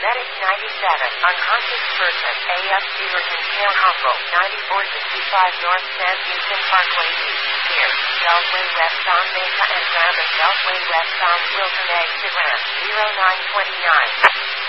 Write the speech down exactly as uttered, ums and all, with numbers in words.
Medic ninety-seven, unconscious person, A F Beaverton Camp Humboldt, ninety-four sixty-five North San Houston Parkway East, Pierce, Beltway West on Mesa and Rabbit, Beltway West on Wilton Exit Ramp, zero nine two nine.